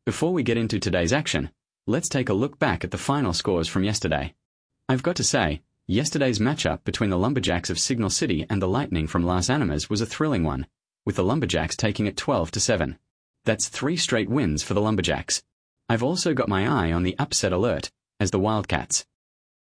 Before we get into today's action, let's take a look back at the final scores from yesterday. I've got to say, yesterday's matchup between the Lumberjacks of Signal City and the Lightning from Las Animas was a thrilling one, with the Lumberjacks taking it 12-7. That's 3 straight wins for the Lumberjacks. I've also got my eye on the upset alert, as the Wildcats,